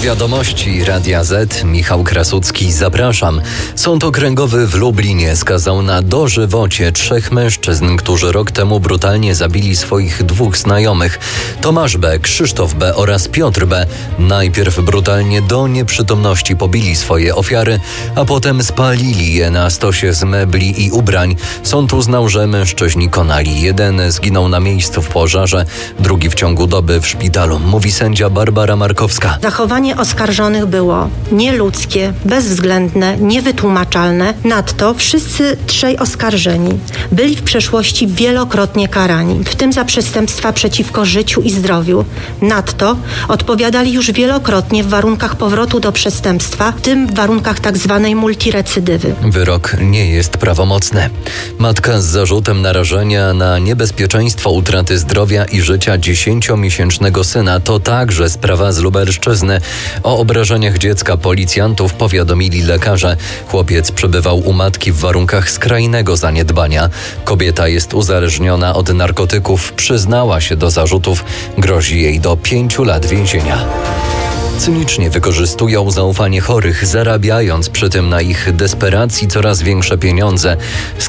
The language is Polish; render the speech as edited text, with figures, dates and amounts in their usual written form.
Wiadomości Radia Z, Michał Krasucki, zapraszam. Sąd okręgowy w Lublinie skazał na dożywocie 3 mężczyzn, którzy rok temu brutalnie zabili swoich 2 znajomych. Tomasz B., Krzysztof B. oraz Piotr B. najpierw brutalnie do nieprzytomności pobili swoje ofiary, a potem spalili je na stosie z mebli i ubrań. Sąd uznał, że mężczyźni konali. Jeden zginął na miejscu w pożarze, drugi w ciągu doby w szpitalu, mówi sędzia Barbara Markowska. Zachowanie oskarżonych było nieludzkie, bezwzględne, niewytłumaczalne. Nadto wszyscy 3 oskarżeni byli w przeszłości wielokrotnie karani, w tym za przestępstwa przeciwko życiu i zdrowiu. Nadto odpowiadali już wielokrotnie w warunkach powrotu do przestępstwa, w tym w warunkach tzw. multirecydywy. Wyrok nie jest prawomocny. Matka z zarzutem narażenia na niebezpieczeństwo utraty zdrowia i życia 10-miesięcznego syna to także sprawa z Lubelszczyzny. O obrażeniach dziecka policjantów powiadomili lekarze. Chłopiec przebywał u matki w warunkach skrajnego zaniedbania. Kobieta jest uzależniona od narkotyków, przyznała się do zarzutów. Grozi jej do 5 lat więzienia. Cynicznie wykorzystują zaufanie chorych, zarabiając przy tym na ich desperacji coraz większe pieniądze.